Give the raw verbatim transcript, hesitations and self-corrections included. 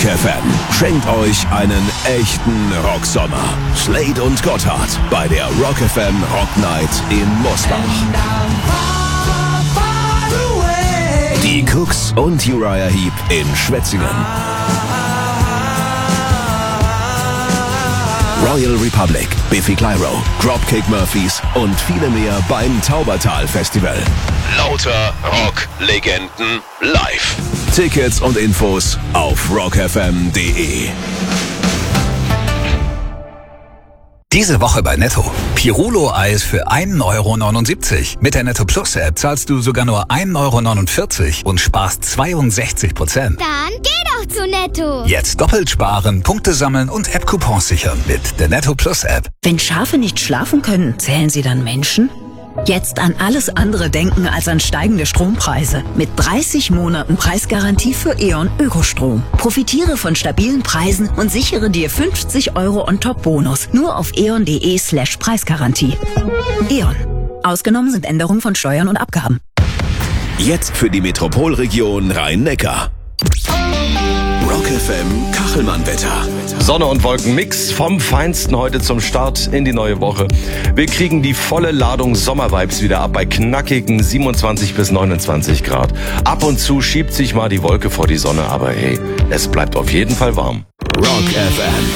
F M schenkt euch einen echten Rocksommer. Slade und Gotthard bei der Rock F M Rock Night in Mosbach. Die Cooks und Uriah Heep in Schwetzingen. Royal Republic, Biffy Clyro, Dropkick Murphys und viele mehr beim Taubertal Festival. Lauter Rock-Legenden live. Tickets und Infos auf rock f m punkt d e. Diese Woche bei Netto. Pirulo-Eis für ein Euro neunundsiebzig. Mit der Netto Plus App zahlst du sogar nur ein Euro neunundvierzig und sparst zweiundsechzig Prozent. Dann geh doch zu Netto. Jetzt doppelt sparen, Punkte sammeln und App-Coupons sichern mit der Netto Plus App. Wenn Schafe nicht schlafen können, zählen sie dann Menschen? Jetzt an alles andere denken als an steigende Strompreise. Mit dreißig Monaten Preisgarantie für E.ON Ökostrom. Profitiere von stabilen Preisen und sichere dir fünfzig Euro On-Top-Bonus. Nur auf eon.de slash Preisgarantie. E.ON. Ausgenommen sind Änderungen von Steuern und Abgaben. Jetzt für die Metropolregion Rhein-Neckar. Rock F M Kachelmann-Wetter. Sonne und Wolkenmix vom Feinsten heute zum Start in die neue Woche. Wir kriegen die volle Ladung Sommervibes wieder ab bei knackigen siebenundzwanzig bis neunundzwanzig Grad. Ab und zu schiebt sich mal die Wolke vor die Sonne, aber hey, es bleibt auf jeden Fall warm. Rock F M.